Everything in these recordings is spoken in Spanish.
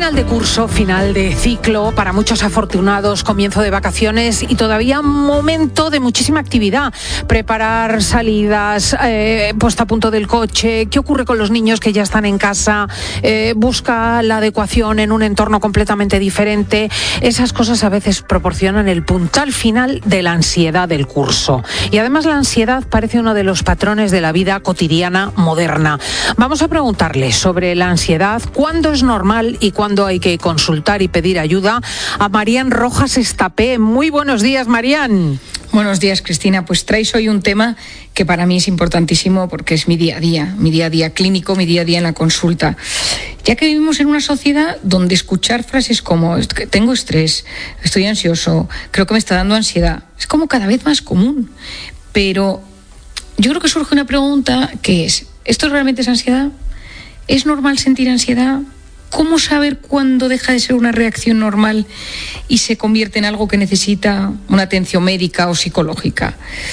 Final de curso, final de ciclo, para muchos afortunados, comienzo de vacaciones y todavía un momento de muchísima actividad. Preparar salidas, puesta a punto del coche, qué ocurre con los niños que ya están en casa, busca la adecuación en un entorno completamente diferente. Esas cosas a veces proporcionan el puntal final de la ansiedad del curso. Y además la ansiedad parece uno de los patrones de la vida cotidiana moderna. Vamos a preguntarle sobre la ansiedad, cuándo es normal y cuándo hay que consultar y pedir ayuda, a Marian Rojas Estapé. Muy buenos días, Marian. Buenos días, Cristina. Pues traes hoy un tema que para mí es importantísimo porque es mi día a día clínico, mi día a día en la consulta. Ya que vivimos en una sociedad donde escuchar frases como tengo estrés, estoy ansioso, creo que me está dando ansiedad, es como cada vez más común. Pero yo creo que surge una pregunta que es, ¿esto realmente es ansiedad? ¿Es normal sentir ansiedad? ¿Cómo saber cuándo deja de ser una reacción normal y se convierte en algo que necesita una atención médica o psicológica?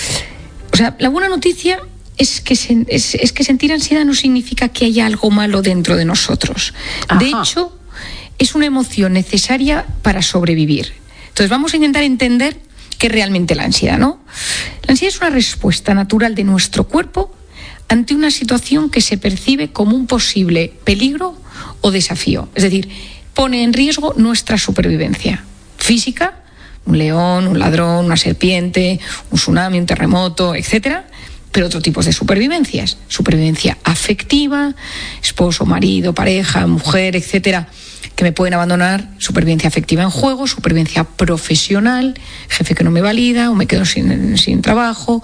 O sea, la buena noticia es que sentir ansiedad no significa que haya algo malo dentro de nosotros. Ajá. De hecho, es una emoción necesaria para sobrevivir. Entonces vamos a intentar entender qué es realmente la ansiedad, ¿no? La ansiedad es una respuesta natural de nuestro cuerpo ante una situación que se percibe como un posible peligro o desafío. Es decir, pone en riesgo nuestra supervivencia física, un león, un ladrón, una serpiente, un tsunami, un terremoto, etcétera, pero otro tipo de supervivencias. Supervivencia afectiva, esposo, marido, pareja, mujer, etcétera, que me pueden abandonar, supervivencia afectiva en juego, supervivencia profesional, jefe que no me valida, o me quedo sin trabajo,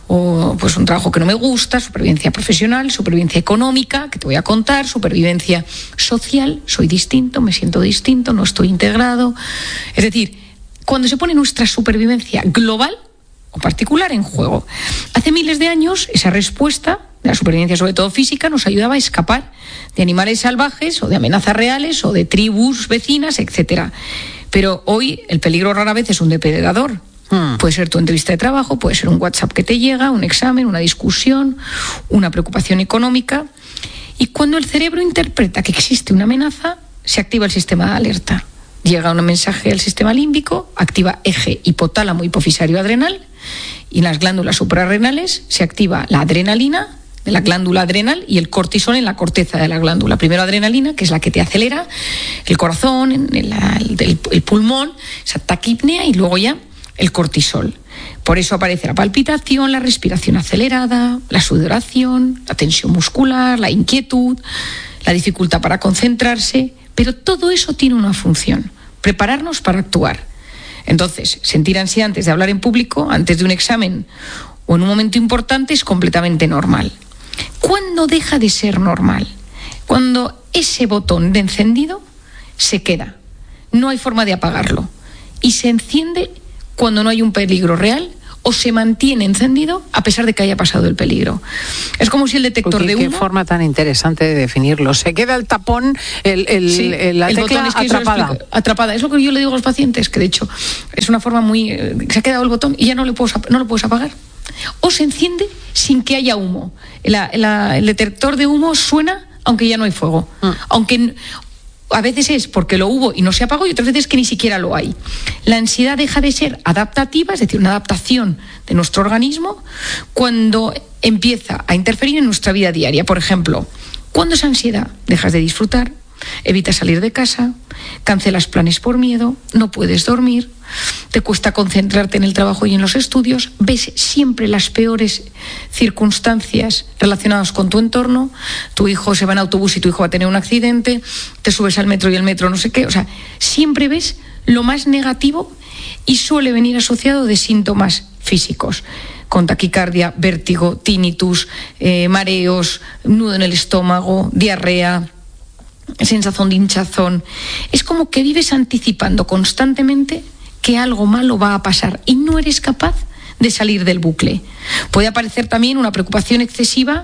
o pues un trabajo que no me gusta, supervivencia profesional, supervivencia económica, que te voy a contar, supervivencia social, soy distinto, me siento distinto, no estoy integrado. Es decir, cuando se pone nuestra supervivencia global o particular en juego. Hace miles de años, esa respuesta de la supervivencia, sobre todo física, nos ayudaba a escapar de animales salvajes o de amenazas reales o de tribus vecinas, etcétera. Pero hoy el peligro rara vez es un depredador. Puede ser tu entrevista de trabajo, puede ser un WhatsApp que te llega, un examen, una discusión, una preocupación económica. Y cuando el cerebro interpreta que existe una amenaza, se activa el sistema de alerta. Llega un mensaje al sistema límbico, activa eje hipotálamo hipofisario adrenal, y en las glándulas suprarrenales se activa la adrenalina de la glándula adrenal y el cortisol en la corteza de la glándula. Primero adrenalina, que es la que te acelera el corazón, el pulmón, esa taquipnea, y luego ya el cortisol. Por eso aparece la palpitación, la respiración acelerada, la sudoración, la tensión muscular, la inquietud, la dificultad para concentrarse, pero todo eso tiene una función: prepararnos para actuar. Entonces, sentir ansiedad antes de hablar en público, antes de un examen o en un momento importante es completamente normal. ¿Cuándo deja de ser normal? Cuando ese botón de encendido se queda, no hay forma de apagarlo, y se enciende cuando no hay un peligro real, o se mantiene encendido a pesar de que haya pasado el peligro. Es como si el detector de humo... Qué forma tan interesante de definirlo. Se queda el tapón, la tecla atrapada. Atrapada. Es lo que yo le digo a los pacientes, que de hecho es una forma muy... se ha quedado el botón y ya no lo puedes apagar. O se enciende sin que haya humo. El detector de humo suena aunque ya no hay fuego. Aunque... a veces es porque lo hubo y no se apagó, y otras veces que ni siquiera lo hay. La ansiedad deja de ser adaptativa, es decir, una adaptación de nuestro organismo, cuando empieza a interferir en nuestra vida diaria. Por ejemplo, ¿cuándo es ansiedad? Dejas de disfrutar, evitas salir de casa, cancelas planes por miedo, no puedes dormir, te cuesta concentrarte en el trabajo y en los estudios, ves siempre las peores circunstancias relacionadas con tu entorno, tu hijo se va en autobús y tu hijo va a tener un accidente, te subes al metro y el metro no sé qué, o sea, siempre ves lo más negativo, y suele venir asociado de síntomas físicos, con taquicardia, vértigo, tinnitus, mareos, nudo en el estómago, diarrea, sensación de hinchazón. Es como que vives anticipando constantemente que algo malo va a pasar y no eres capaz de salir del bucle. Puede aparecer también una preocupación excesiva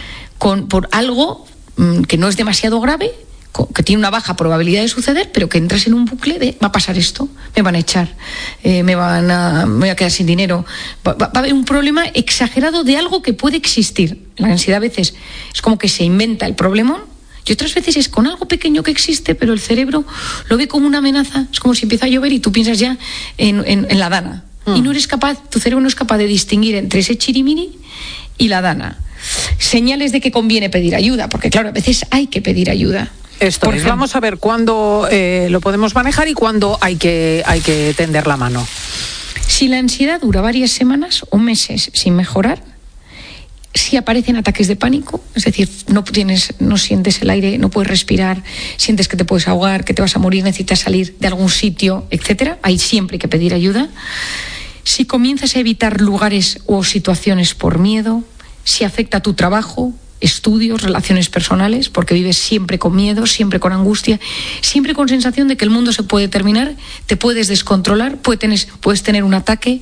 por algo que no es demasiado grave, que tiene una baja probabilidad de suceder, pero que entras en un bucle de va a pasar esto, me van a echar, me voy a quedar sin dinero, va a haber un problema exagerado de algo que puede existir. La ansiedad a veces es como que se inventa el problemón Y otras veces es con algo pequeño que existe, pero el cerebro lo ve como una amenaza. Es como si empieza a llover y tú piensas ya en la dana. Y no eres capaz, tu cerebro no es capaz de distinguir entre ese chirimiri y la dana. Señales de que conviene pedir ayuda, porque claro, a veces hay que pedir ayuda. Esto es, vamos a ver cuándo lo podemos manejar y cuándo hay que tender la mano. Si la ansiedad dura varias semanas o meses sin mejorar, si aparecen ataques de pánico, es decir, no sientes el aire, no puedes respirar, sientes que te puedes ahogar, que te vas a morir, necesitas salir de algún sitio, etcétera, ahí siempre hay que pedir ayuda. Si comienzas a evitar lugares o situaciones por miedo, si afecta a tu trabajo, estudios, relaciones personales, porque vives siempre con miedo, siempre con angustia, siempre con sensación de que el mundo se puede terminar, te puedes descontrolar, puedes tener un ataque.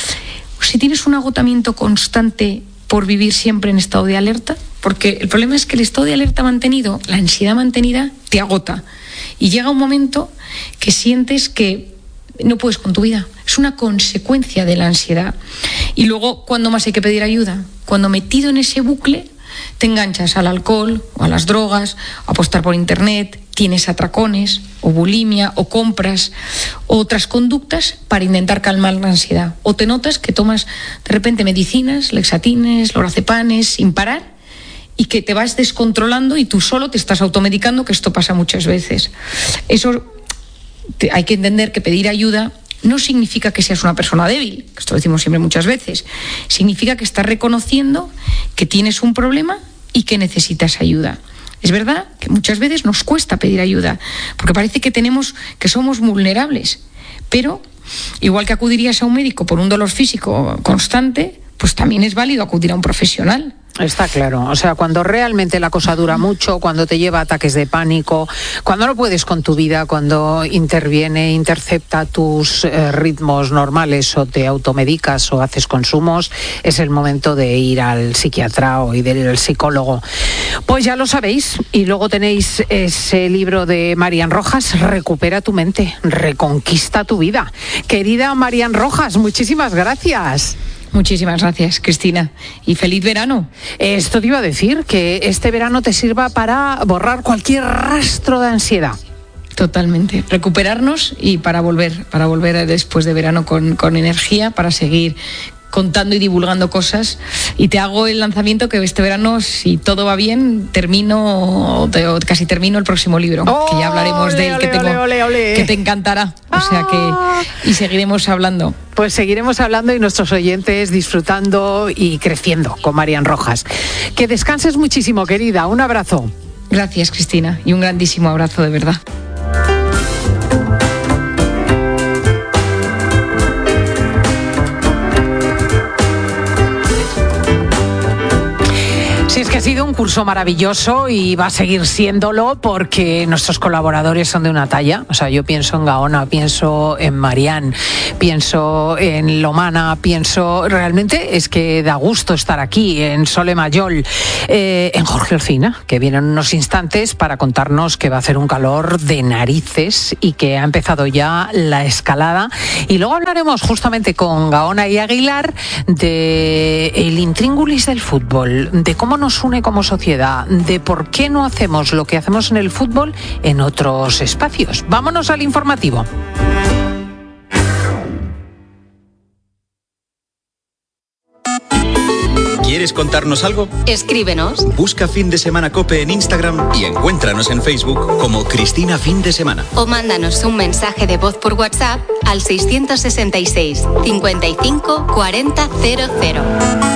Si tienes un agotamiento constante por vivir siempre en estado de alerta, porque el problema es que el estado de alerta mantenido, la ansiedad mantenida, te agota. Y llega un momento que sientes que no puedes con tu vida. Es una consecuencia de la ansiedad. Y luego, ¿cuándo más hay que pedir ayuda? Cuando metido en ese bucle te enganchas al alcohol o a las drogas, a apostar por internet, tienes atracones o bulimia o compras o otras conductas para intentar calmar la ansiedad. O te notas que tomas de repente medicinas, lexatines, lorazepanes sin parar y que te vas descontrolando y tú solo te estás automedicando, que esto pasa muchas veces. Eso hay que entender que pedir ayuda no significa que seas una persona débil, que esto lo decimos siempre muchas veces. Significa que estás reconociendo que tienes un problema y que necesitas ayuda. Es verdad que muchas veces nos cuesta pedir ayuda, porque parece que somos vulnerables, pero igual que acudirías a un médico por un dolor físico constante, pues también es válido acudir a un profesional. Está claro, o sea, cuando realmente la cosa dura mucho, cuando te lleva a ataques de pánico, cuando no puedes con tu vida, cuando intercepta tus ritmos normales o te automedicas o haces consumos, es el momento de ir al psiquiatra o del psicólogo. Pues ya lo sabéis, y luego tenéis ese libro de Marian Rojas, Recupera tu mente, reconquista tu vida. Querida Marian Rojas, muchísimas gracias. Muchísimas gracias, Cristina, y feliz verano. Esto te iba a decir, que este verano te sirva para borrar cualquier rastro de ansiedad. Totalmente. Recuperarnos y para volver después de verano con energía, para seguir contando y divulgando cosas. Y te hago el lanzamiento que este verano, si todo va bien, casi termino el próximo libro, que ya hablaremos de él, que te encantará. O sea que, y seguiremos hablando. Pues seguiremos hablando y nuestros oyentes disfrutando y creciendo con Marian Rojas. Que descanses muchísimo, querida. Un abrazo. Gracias, Cristina, y un grandísimo abrazo, de verdad. Sí, es que ha sido un curso maravilloso y va a seguir siéndolo porque nuestros colaboradores son de una talla. O sea, yo pienso en Gaona, pienso en Marian, pienso en Lomana, realmente es que da gusto estar aquí, en Sole Mayol, en Jorge Alcina, que viene en unos instantes para contarnos que va a hacer un calor de narices y que ha empezado ya la escalada. Y luego hablaremos justamente con Gaona y Aguilar de el intríngulis del fútbol, de cómo nos une como sociedad, de por qué no hacemos lo que hacemos en el fútbol en otros espacios. Vámonos al informativo. ¿Quieres contarnos algo? Escríbenos. Busca Fin de Semana COPE en Instagram y encuéntranos en Facebook como Cristina Fin de Semana. O mándanos un mensaje de voz por WhatsApp al 666 55 40 00.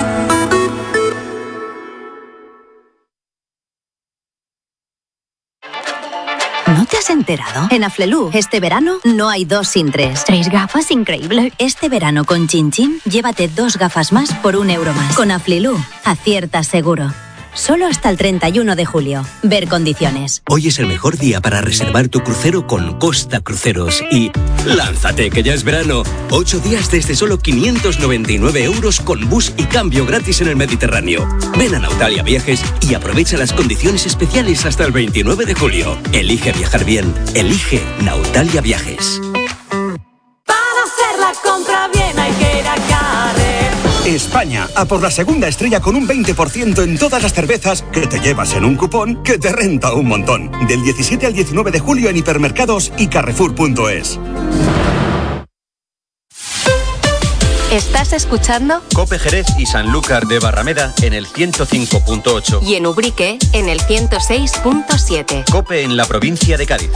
¿No te has enterado? En Aflelu, este verano no hay 2 sin 3. 3 gafas, increíble. Este verano con Chin Chin, llévate 2 gafas más por €1 más. Con Aflelu, acierta seguro. Solo hasta el 31 de julio. Ver condiciones. Hoy es el mejor día para reservar tu crucero con Costa Cruceros. Y ¡lánzate, que ya es verano! 8 días desde solo 599 € con bus y cambio gratis en el Mediterráneo. Ven a Nautalia Viajes y aprovecha las condiciones especiales hasta el 29 de julio. Elige viajar bien. Elige Nautalia Viajes. Para hacer la compra bien hay que ir a Carrer. España, a por la segunda estrella con un 20% en todas las cervezas que te llevas en un cupón que te renta un montón. Del 17 al 19 de julio en hipermercados y carrefour.es. ¿Estás escuchando? COPE Jerez y Sanlúcar de Barrameda en el 105.8. Y en Ubrique en el 106.7. COPE en la provincia de Cádiz.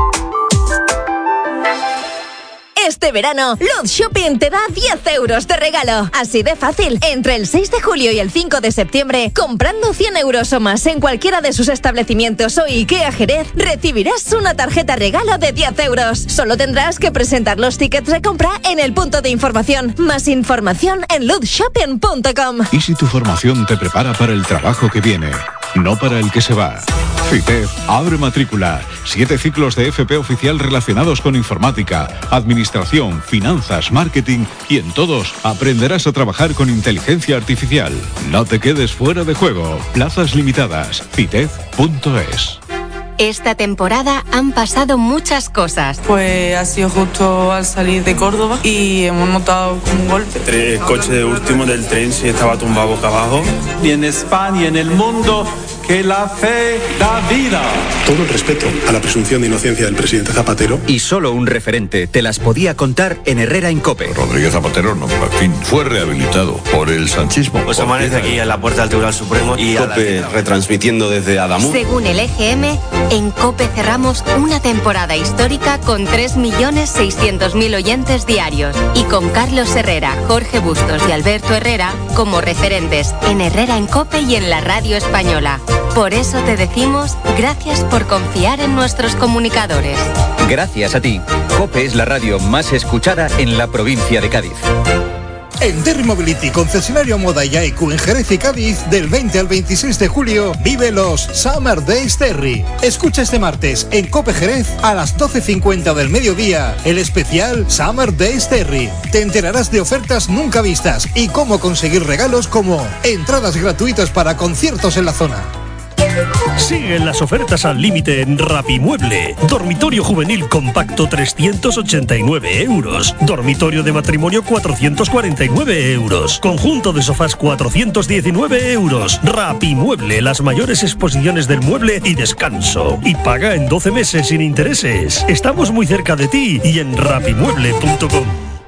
Este verano, Luz Shopping te da 10 euros de regalo. Así de fácil. Entre el 6 de julio y el 5 de septiembre, comprando 100 euros o más en cualquiera de sus establecimientos o IKEA Jerez, recibirás una tarjeta regalo de 10 euros. Solo tendrás que presentar los tickets de compra en el punto de información. Más información en luzshopping.com. ¿Y si tu formación te prepara para el trabajo que viene? No para el que se va. CITEF abre matrícula. 7 ciclos de FP oficial relacionados con informática, administración, finanzas, marketing, y en todos aprenderás a trabajar con inteligencia artificial. No te quedes fuera de juego. Plazas limitadas. CITEF.es. Esta temporada han pasado muchas cosas. Pues ha sido justo al salir de Córdoba y hemos notado un golpe. El coche último del tren sí estaba tumbado boca abajo. Y en España y en el mundo, que la fe da vida. Todo el respeto a la presunción de inocencia del presidente Zapatero. Y solo un referente te las podía contar en Herrera en COPE. Rodríguez Zapatero, no, en fin, fue rehabilitado por el sanchismo. Pues amanece aquí en la puerta del Tribunal Supremo y COPE retransmitiendo desde Adamuz. Según el EGM, en COPE cerramos una temporada histórica con 3.600.000 oyentes diarios y con Carlos Herrera, Jorge Bustos y Alberto Herrera como referentes en Herrera en COPE y en la radio española. Por eso te decimos gracias por confiar en nuestros comunicadores. Gracias a ti, COPE es la radio más escuchada en la provincia de Cádiz. En Terry Mobility, concesionario Moda y AEQ en Jerez y Cádiz, del 20 al 26 de julio, vive los Summer Days Terry. Escucha este martes en COPE Jerez a las 12:50 del mediodía el especial Summer Days Terry. Te enterarás de ofertas nunca vistas y cómo conseguir regalos como entradas gratuitas para conciertos en la zona. Siguen las ofertas al límite en Rapimueble. Dormitorio juvenil compacto 389 euros. Dormitorio de matrimonio 449 euros. Conjunto de sofás 419 euros. Rapimueble, las mayores exposiciones del mueble y descanso. Y paga en 12 meses sin intereses. Estamos muy cerca de ti y en rapimueble.com.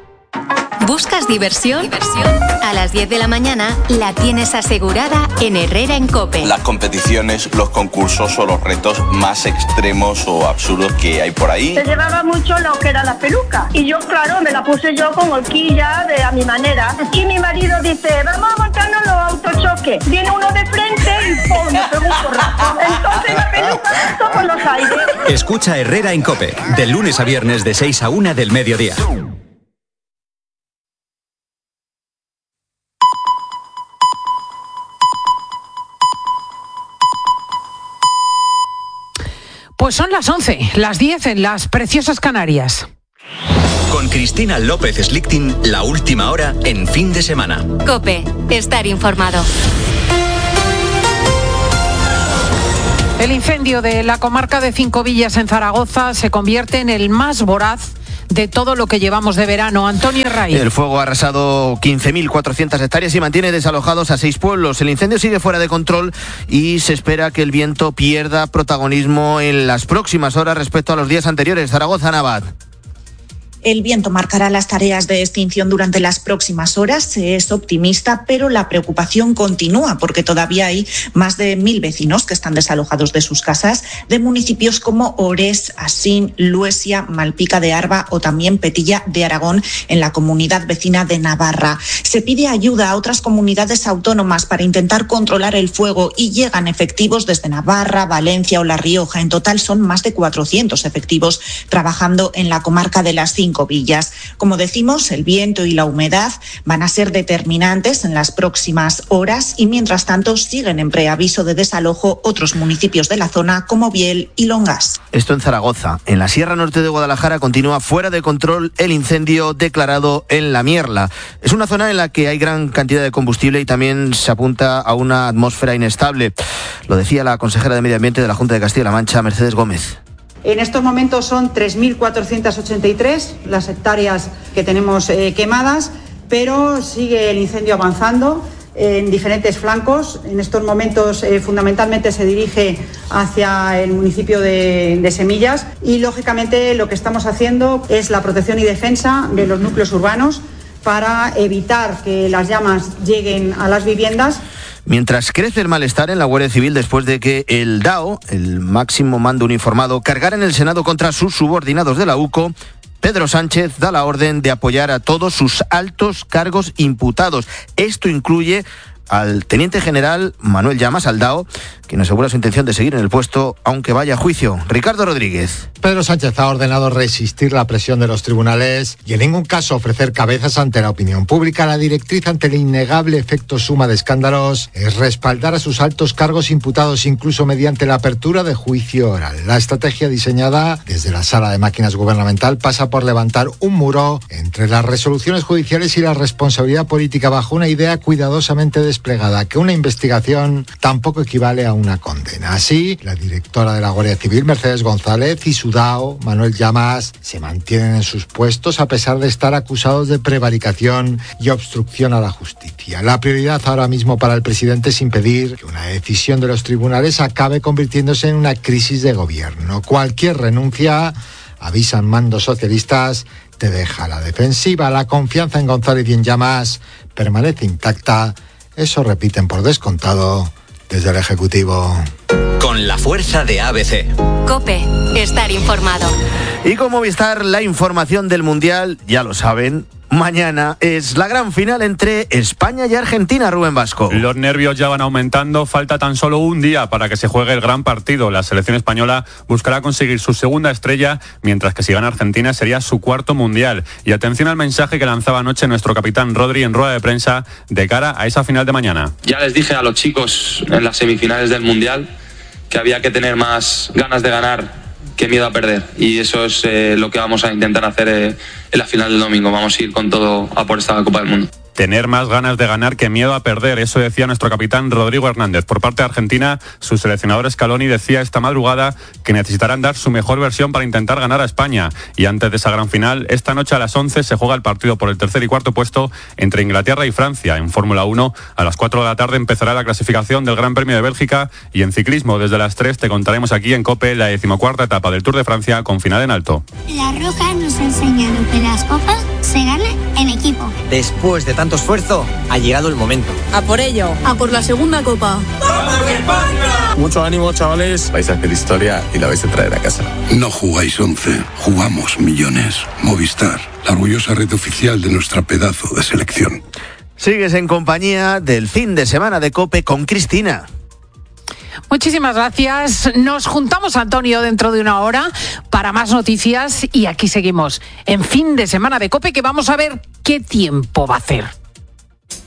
¿Buscas diversión? A las 10 de la mañana la tienes asegurada en Herrera en COPE. Las competiciones, los concursos o los retos más extremos o absurdos que hay por ahí. Se llevaba mucho lo que era la peluca y yo, claro, me la puse yo con horquilla a mi manera. Y mi marido dice, vamos a montarnos los autochoques. Viene uno de frente y ¡pum! Me pegó un porrazo. Entonces la peluca saltó por los aires. Escucha Herrera en COPE, de lunes a viernes de 6 a 1 del mediodía. Pues son las 11, las 10 en las preciosas Canarias. Con Cristina López Slichting, la última hora en fin de semana. COPE, estar informado. El incendio de la comarca de Cinco Villas en Zaragoza se convierte en el más voraz de todo lo que llevamos de verano. Antonio Herray. El fuego ha arrasado 15.400 hectáreas y mantiene desalojados a 6 pueblos. El incendio sigue fuera de control y se espera que el viento pierda protagonismo en las próximas horas respecto a los días anteriores. Zaragoza, Navad. El viento marcará las tareas de extinción durante las próximas horas. Se es optimista, pero la preocupación continúa porque todavía hay más de 1.000 vecinos que están desalojados de sus casas de municipios como Orés, Asín, Luesia, Malpica de Arba o también Petilla de Aragón en la comunidad vecina de Navarra. Se pide ayuda a otras comunidades autónomas para intentar controlar el fuego y llegan efectivos desde Navarra, Valencia o La Rioja. En total son más de 400 efectivos trabajando en la comarca de las Cinco Villas. Como decimos, el viento y la humedad van a ser determinantes en las próximas horas y mientras tanto siguen en preaviso de desalojo otros municipios de la zona como Biel y Longas. Esto en Zaragoza. En la Sierra Norte de Guadalajara continúa fuera de control el incendio declarado en La Mierla. Es una zona en la que hay gran cantidad de combustible y también se apunta a una atmósfera inestable. Lo decía la consejera de Medio Ambiente de la Junta de Castilla-La Mancha, Mercedes Gómez. En estos momentos son 3.483 las hectáreas que tenemos quemadas. pero sigue el incendio avanzando en diferentes flancos. En estos momentos fundamentalmente se dirige hacia el municipio de Semillas y lógicamente lo que estamos haciendo es la protección y defensa de los núcleos urbanos para evitar que las llamas lleguen a las viviendas. Mientras crece el malestar en la Guardia Civil después de que el DAO, el máximo mando uniformado, cargara en el Senado contra sus subordinados de la UCO, Pedro Sánchez da la orden de apoyar a todos sus altos cargos imputados. Esto incluye al teniente general Manuel Llamas, al DAO, quien asegura su intención de seguir en el puesto aunque vaya a juicio. Ricardo Rodríguez. Pedro Sánchez ha ordenado resistir la presión de los tribunales y en ningún caso ofrecer cabezas ante la opinión pública. La directriz ante el innegable efecto suma de escándalos es respaldar a sus altos cargos imputados incluso mediante la apertura de juicio oral. La estrategia diseñada desde la sala de máquinas gubernamental pasa por levantar un muro entre las resoluciones judiciales y la responsabilidad política bajo una idea cuidadosamente desplegada, que una investigación tampoco equivale a una condena. Así, la directora de la Guardia Civil, Mercedes González, y su DAO, Manuel Llamas, se mantienen en sus puestos a pesar de estar acusados de prevaricación y obstrucción a la justicia. La prioridad ahora mismo para el presidente es impedir que una decisión de los tribunales acabe convirtiéndose en una crisis de gobierno. Cualquier renuncia, avisan mandos socialistas, te deja a la defensiva. La confianza en González y en Llamas permanece intacta. Eso repiten por descontado desde el Ejecutivo. Con la fuerza de ABC. COPE, estar informado. Y con Movistar, la información del Mundial, ya lo saben, mañana es la gran final entre España y Argentina, Rubén Vasco. Los nervios ya van aumentando, falta tan solo un día para que se juegue el gran partido. La selección española buscará conseguir su segunda estrella, mientras que si gana Argentina sería su cuarto Mundial. Y atención al mensaje que lanzaba anoche nuestro capitán Rodri en rueda de prensa de cara a esa final de mañana. Ya les dije a los chicos en las semifinales del Mundial que había que tener más ganas de ganar que miedo a perder, y eso es lo que vamos a intentar hacer en la final del domingo. Vamos a ir con todo a por esta Copa del Mundo. Tener más ganas de ganar que miedo a perder, eso decía nuestro capitán Rodrigo Hernández. Por parte de Argentina, su seleccionador Scaloni decía esta madrugada que necesitarán dar su mejor versión para intentar ganar a España. Y antes de esa gran final, esta noche a las 11 se juega el partido por el tercer y cuarto puesto entre Inglaterra y Francia. En Fórmula 1, a las 4 de la tarde empezará la clasificación del Gran Premio de Bélgica, y en ciclismo desde las 3 te contaremos aquí en COPE la 14ª etapa del Tour de Francia con final en alto. La Roja nos ha enseñado que las copas se ganan en equipo. Después de tanto esfuerzo, ha llegado el momento. A por ello, a por la segunda copa. ¡Vamos España! Mucho ánimo, chavales. Vais a hacer historia y la vais a traer a casa. No jugáis 11, jugamos millones. Movistar, la orgullosa red oficial de nuestra pedazo de selección. Sigues en compañía del fin de semana de COPE con Cristina. Muchísimas gracias. Nos juntamos, Antonio, dentro de una hora para más noticias y aquí seguimos en fin de semana de COPE, que vamos a ver qué tiempo va a hacer.